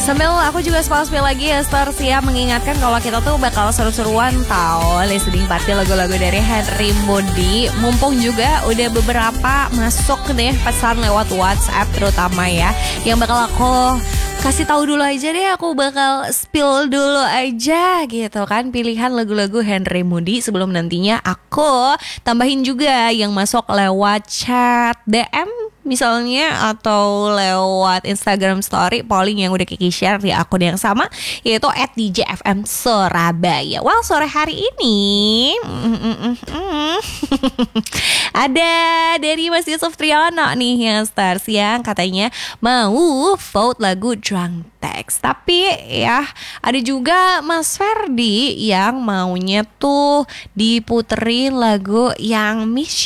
Sambil aku juga spill lagi ya Stars ya, mengingatkan kalau kita tuh bakal seru-seruan tau listening party lagu-lagu dari Henry Moody. Mumpung juga udah beberapa masuk deh pesan lewat WhatsApp terutama ya, yang bakal aku kasih tahu dulu aja deh, aku bakal spill dulu aja gitu kan pilihan lagu-lagu Henry Moody sebelum nantinya aku tambahin juga yang masuk lewat chat DM misalnya atau lewat Instagram story polling yang udah Kiki share di akun yang sama, yaitu @djfm Surabaya. Well, sore hari ini ada dari Mas Yusuf Triyono nih yang Stars yang katanya mau vote lagu Drunk Text. Tapi ya ada juga Mas Ferdi yang maunya tuh diputerin lagu yang Miss